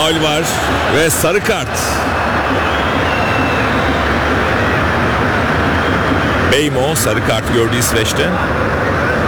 Faul var ve sarı kart. Beymo sarı kart gördü İsveç'te.